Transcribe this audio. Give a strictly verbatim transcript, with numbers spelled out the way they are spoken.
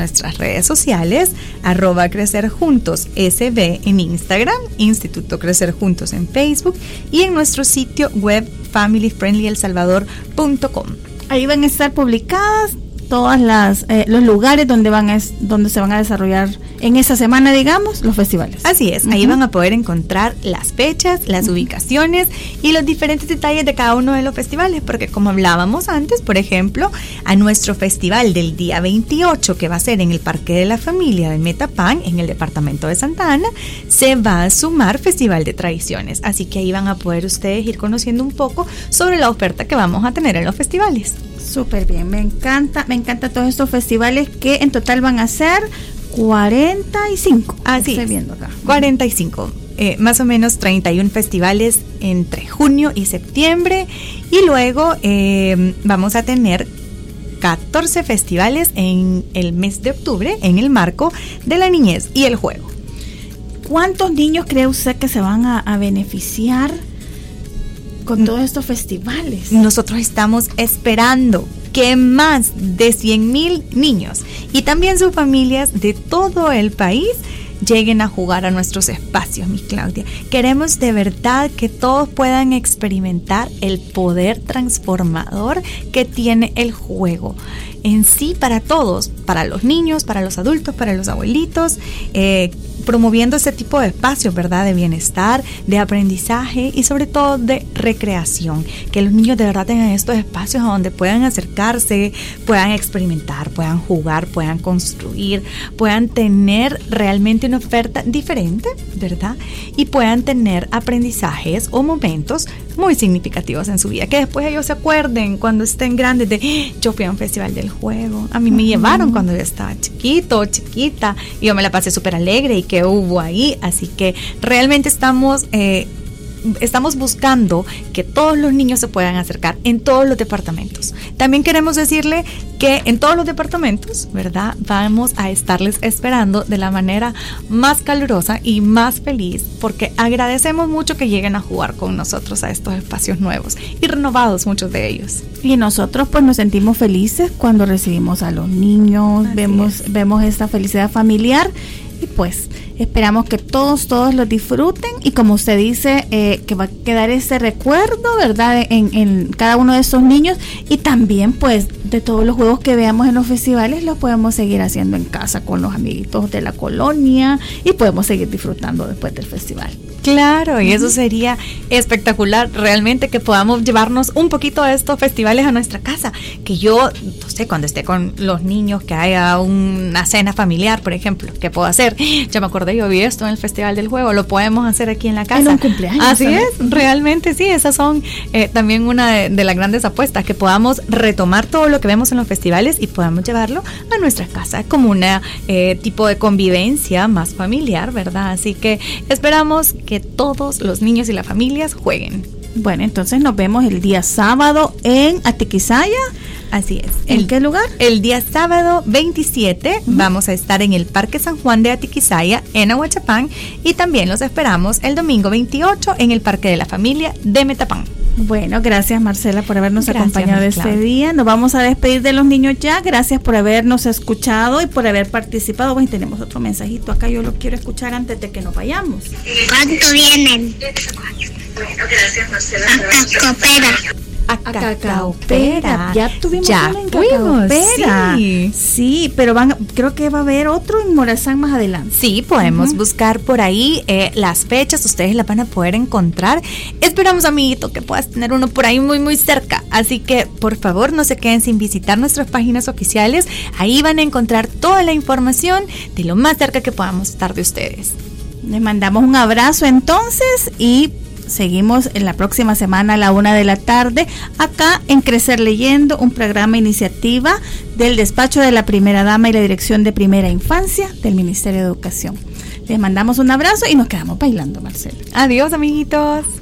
nuestras redes sociales, arroba Crecer Juntos S B en Instagram, Instituto Crecer Juntos en Facebook y en nuestro sitio web family friendly el salvador punto com. Ahí van a estar publicadas todas las eh, los lugares donde van a es, donde se van a desarrollar en esa semana, digamos, los festivales. Así es, uh-huh. Ahí van a poder encontrar las fechas, las uh-huh. ubicaciones y los diferentes detalles de cada uno de los festivales, porque como hablábamos antes, por ejemplo, a nuestro festival del día veintiocho, que va a ser en el Parque de la Familia de Metapán, en el departamento de Santa Ana, se va a sumar Festival de Tradiciones, así que ahí van a poder ustedes ir conociendo un poco sobre la oferta que vamos a tener en los festivales. Súper bien, me encanta, me encanta todos estos festivales que en total van a ser cuarenta y cinco. Así estoy viendo acá. cuarenta y cinco, eh, más o menos treinta y uno festivales entre junio y septiembre y luego eh, vamos a tener catorce festivales en el mes de octubre en el marco de la niñez y el juego. ¿Cuántos niños cree usted que se van a, a beneficiar con todos estos festivales? Nosotros estamos esperando que más de cien mil niños y también sus familias de todo el país lleguen a jugar a nuestros espacios, mi Claudia. Queremos de verdad que todos puedan experimentar el poder transformador que tiene el juego en sí para todos, para los niños, para los adultos, para los abuelitos, eh, promoviendo ese tipo de espacios, ¿verdad? De bienestar, de aprendizaje y sobre todo de recreación. Que los niños de verdad tengan estos espacios a donde puedan acercarse, puedan experimentar, puedan jugar, puedan construir, puedan tener realmente una oferta diferente, ¿verdad? Y puedan tener aprendizajes o momentos muy significativos en su vida. Que después ellos se acuerden cuando estén grandes de yo fui a un festival del juego, a mí me uh-huh. llevaron cuando yo estaba chiquito o chiquita y yo me la pasé súper alegre y que hubo ahí, así que realmente estamos eh, estamos buscando que todos los niños se puedan acercar en todos los departamentos. También queremos decirle que en todos los departamentos, ¿verdad? Vamos a estarles esperando de la manera más calurosa y más feliz, porque agradecemos mucho que lleguen a jugar con nosotros a estos espacios nuevos y renovados, muchos de ellos. Y nosotros pues nos sentimos felices cuando recibimos a los niños, Así vemos es. vemos esta felicidad familiar. Y pues esperamos que todos, todos los disfruten y como usted dice, eh, que va a quedar ese recuerdo, ¿verdad? En, en cada uno de esos niños y también pues de todos los juegos que veamos en los festivales los podemos seguir haciendo en casa con los amiguitos de la colonia y podemos seguir disfrutando después del festival. Claro, y eso sería espectacular, realmente que podamos llevarnos un poquito de estos festivales a nuestra casa, que yo, no sé, cuando esté con los niños, que haya una cena familiar, por ejemplo, ¿qué puedo hacer? Ya me acordé, yo vi esto en el Festival del Juego, lo podemos hacer aquí en la casa. En un cumpleaños. Así ¿sabes? Es, realmente sí, esas son eh, también una de, de las grandes apuestas, que podamos retomar todo lo que vemos en los festivales y podamos llevarlo a nuestra casa como una eh, tipo de convivencia más familiar, ¿verdad? Así que esperamos que todos los niños y las familias jueguen. Bueno, entonces nos vemos el día sábado en Atiquizaya. Así es. ¿En el, qué lugar? El día sábado veintisiete uh-huh. vamos a estar en el Parque San Juan de Atiquizaya, en Ahuachapán, y también los esperamos el domingo veintiocho en el Parque de la Familia de Metapán. Bueno, gracias Marcela por habernos gracias, acompañado este día. Nos vamos a despedir de los niños ya. Gracias por habernos escuchado y por haber participado. Bueno, tenemos otro mensajito acá, yo lo quiero escuchar antes de que nos vayamos. ¿Cuánto vienen? Bueno, gracias Marcela. Coopera. A Cacaopera. Ya tuvimos ya una en fuimos, Cacaopera. Sí. sí, pero van, creo que va a haber otro en Morazán más adelante. Sí, podemos uh-huh. buscar por ahí eh, las fechas, ustedes las van a poder encontrar. Esperamos, amiguito, que puedas tener uno por ahí muy, muy cerca. Así que, por favor, no se queden sin visitar nuestras páginas oficiales. Ahí van a encontrar toda la información de lo más cerca que podamos estar de ustedes. Les mandamos un abrazo entonces y seguimos en la próxima semana a la una de la tarde acá en Crecer Leyendo, un programa iniciativa del Despacho de la Primera Dama y la Dirección de Primera Infancia del Ministerio de Educación. Les mandamos un abrazo y nos quedamos bailando, Marcela. Adiós, amiguitos.